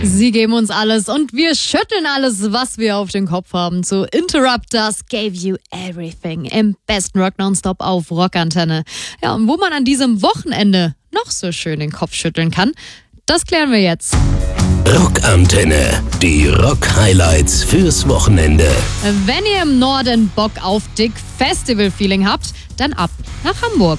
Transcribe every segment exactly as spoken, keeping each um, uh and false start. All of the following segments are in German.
Sie geben uns alles und wir schütteln alles, was wir auf den Kopf haben. Zu Interrupt Us gave you everything im besten Rock Nonstop auf Rockantenne. Ja, und wo man an diesem Wochenende noch so schön den Kopf schütteln kann, das klären wir jetzt. Rockantenne, die Rock-Highlights fürs Wochenende. Wenn ihr im Norden Bock auf dick Festival-Feeling habt, dann ab nach Hamburg.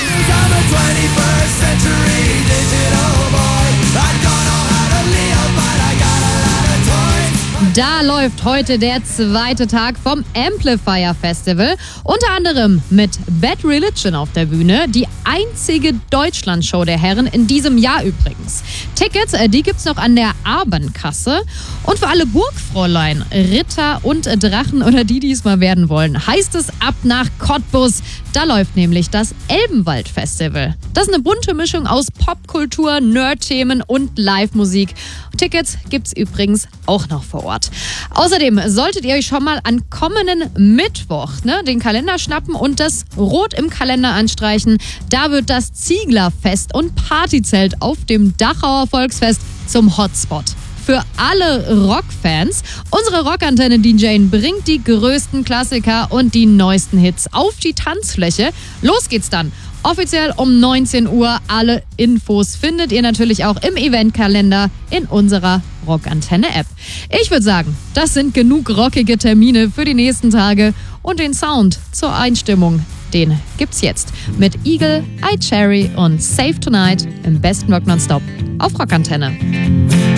Da läuft heute der zweite Tag vom Amplifier Festival. Unter anderem mit Bad Religion auf der Bühne. Die einzige Deutschlandshow der Herren in diesem Jahr übrigens. Tickets, die gibt's noch an der Abendkasse. Und für alle Burgfräulein, Ritter und Drachen oder die, die es mal werden wollen, heißt es ab nach Cottbus. Da läuft nämlich das Elbenwald Festival. Das ist eine bunte Mischung aus Popkultur, Nerd-Themen und Live-Musik. Tickets gibt's übrigens auch noch vor Ort. Außerdem solltet ihr euch schon mal an kommenden Mittwoch ne, den Kalender schnappen und das Rot im Kalender anstreichen. Da wird das Zieglerfest und Partyzelt auf dem Dachauer Volksfest zum Hotspot. Für alle Rockfans. Unsere Rockantenne-D J bringt die größten Klassiker und die neuesten Hits auf die Tanzfläche. Los geht's dann. Offiziell um neunzehn Uhr. Alle Infos findet ihr natürlich auch im Eventkalender in unserer Rockantenne-App. Ich würde sagen, das sind genug rockige Termine für die nächsten Tage und den Sound zur Einstimmung, den gibt's jetzt mit Eagle, Eye Cherry und Save Tonight im besten Rock Nonstop auf Rockantenne.